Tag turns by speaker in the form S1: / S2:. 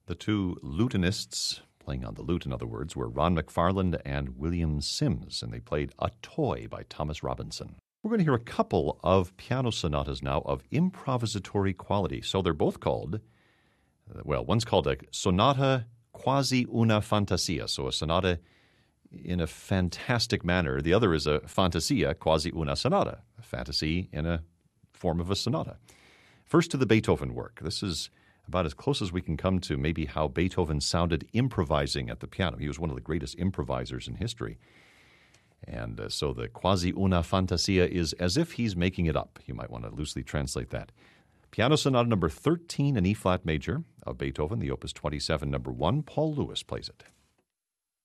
S1: The two lutenists, playing on the lute in other words, were Ron McFarland and William Sims, and they played A Toy by Thomas Robinson. We're going to hear a couple of piano sonatas now of improvisatory quality. So they're both called, one's called a sonata quasi una fantasia, so a sonata in a fantastic manner. The other is a fantasia quasi una sonata, a fantasy in a form of a sonata. First to the Beethoven work. This is about as close as we can come to maybe how Beethoven sounded improvising at the piano. He was one of the greatest improvisers in history. And so the quasi una fantasia is as if he's making it up. You might want to loosely translate that. Piano Sonata number 13 in E-flat major of Beethoven, the Opus 27, number 1. Paul Lewis plays it.